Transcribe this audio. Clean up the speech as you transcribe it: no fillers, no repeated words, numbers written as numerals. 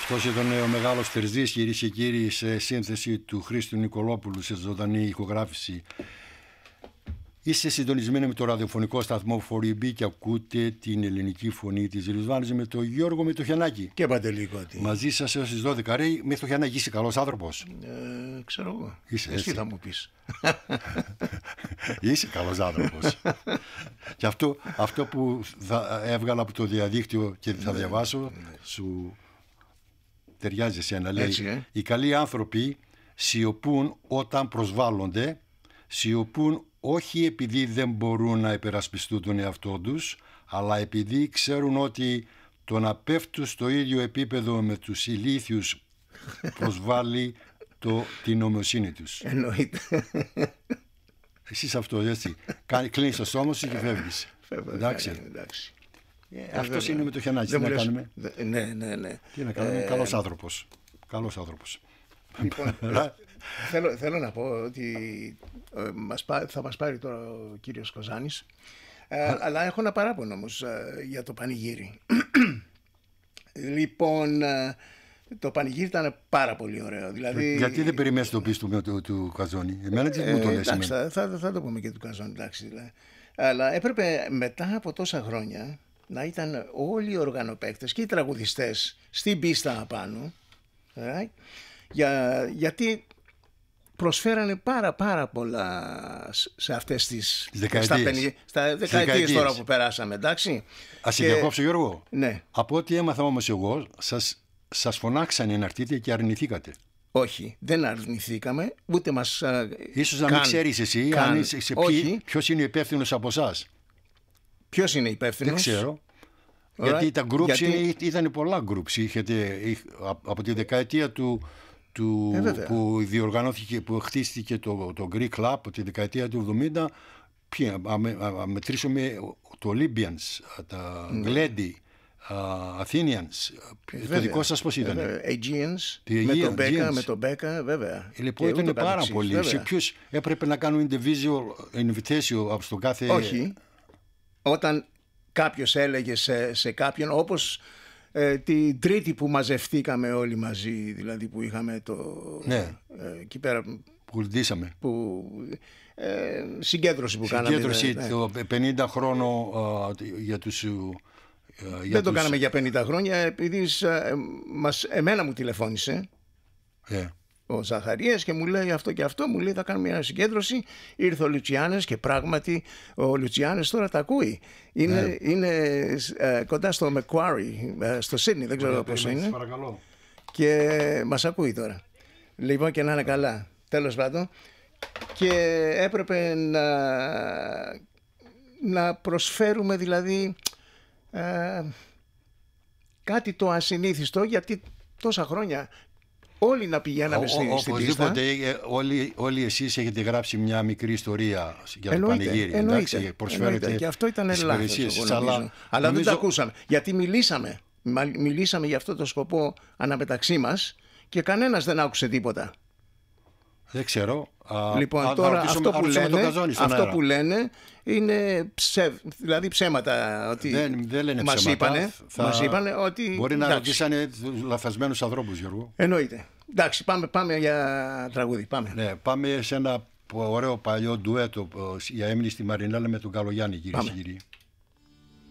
Αυτός ήταν ο μεγάλος Τερζής, κυρίες και κύριοι, σε σύνθεση του Χρήστου Νικολόπουλου σε ζωντανή ηχογράφηση. Είστε συντονισμένοι με το ραδιοφωνικό σταθμό 4EB και ακούτε την ελληνική φωνή της Ριζβάνης με τον Γιώργο Μητροχιανάκη. Και Παντελή Κώτη. Μαζί σας έως τις 12. Ρε Μητροχιανάκη, είσαι καλός άνθρωπος? Ξέρω εγώ. Είσαι, εσύ θα μου πεις. Είσαι καλός άνθρωπος. Και αυτό που θα έβγαλα από το διαδίκτυο και θα διαβάσω, σου ταιριάζει εσένα. Λέει, οι καλοί άνθρωποι σιωπούν όταν προσβάλλονται, σιωπούν όχι επειδή δεν μπορούν να υπερασπιστούν τον εαυτό τους, αλλά επειδή ξέρουν ότι το να πέφτουν στο ίδιο επίπεδο με τους ηλίθιους προσβάλλει την ομοιοσύνη τους. Εννοείται. Εσείς αυτό, έτσι. Κλείνεις το στόμα σου και φεύγεις. Εντάξει. Αυτός είναι με το Χιανάκη. Τι να κάνουμε? Ναι. Τι να κάνουμε? Καλός άνθρωπος. Καλός άνθρωπος. Λοιπόν, θέλω να πω ότι θα μας πάρει τώρα ο κύριος Κοζάνης, αλλά έχω ένα παράπονο όμως για το πανηγύρι. Λοιπόν, το πανηγύρι ήταν πάρα πολύ ωραίο. Δηλαδή... Γιατί δεν περιμένεις το πίστο του Καζόνη? Εμένα τι μου το λες? Εντάξει, θα το πούμε και του Καζόνη, εντάξει, δηλαδή. Αλλά έπρεπε μετά από τόσα χρόνια να ήταν όλοι οι οργανοπαίκτες και οι τραγουδιστές στην πίστα απάνω, γιατί προσφέρανε πάρα πολλά σε αυτές τις δεκαετίες τώρα που περάσαμε, εντάξει. Ας σε διακόψω, Γιώργο. Ναι. Από ό,τι έμαθα όμως εγώ, σας φωνάξανε να έρθετε και αρνηθήκατε. Όχι, δεν αρνηθήκαμε, ούτε μας... Ίσως να μην ξέρεις εσύ ποιος είναι υπεύθυνος από εσάς. Ποιος είναι υπεύθυνος? Δεν ξέρω. Γιατί τα groups ήταν πολλά groups. Είχατε από τη δεκαετία που διοργανώθηκε, που χτίστηκε το Greek Club από τη δεκαετία του 70, μετρήσουμε το Libyans, τα Glady, Athenians. Το δικό σας πώς ήταν? Aegeans, με τον Μπέκα, βέβαια. Λοιπόν, ήταν πάρα πολύ. Σε ποιους έπρεπε να κάνουν individual invitation από τον κάθε... Όχι. Όταν κάποιος έλεγε σε κάποιον, όπως την Τρίτη που μαζευτήκαμε όλοι μαζί, δηλαδή που είχαμε εκεί πέρα που λυντήσαμε, συγκέντρωση που κάναμε. Συγκέντρωση το 50 χρόνο για τους... Δεν το κάναμε για 50 χρόνια, επειδή εμένα μου τηλεφώνησε ο Ζαχαρίας και μου λέει αυτό και αυτό, μου λέει θα κάνουμε μια συγκέντρωση. Ήρθε ο Λουτσιάνες και πράγματι ο Λουτσιάνες τώρα τα ακούει. Είναι κοντά στο Macquarie, στο Σίδνεϊ, δεν ξέρω πόσο είναι. Παρακαλώ. Και μας ακούει τώρα. Λοιπόν, και να είναι καλά. Τέλος πάντων. Και έπρεπε να προσφέρουμε δηλαδή κάτι το ασυνήθιστο, γιατί τόσα χρόνια όλοι να πηγαίναμε στην πίστα. Οπωσδήποτε όλοι εσείς έχετε γράψει μια μικρή ιστορία για το πανηγύρι. Εννοείται. Και αυτό ήταν λάθος, αλλά δεν το ακούσαμε. Γιατί μιλήσαμε για αυτό το σκοπό αναμεταξύ μας και κανένας δεν άκουσε τίποτα. Δεν ξέρω. Λοιπόν, τώρα αυτό που λένε είναι δηλαδή ψέματα. Ότι δεν λένε μας ψέματα. Μας είπανε ότι... Μπορεί να ρωτήσανε λαθασμένους ανθρώπους, Γιώργο. Εννοείται. Εντάξει, πάμε για τραγούδι. Πάμε σε ένα ωραίο παλιό ντουέτο για Έμιλη στη Μαρινέλα με τον Καλογιάννη, κυρίες και κύριοι.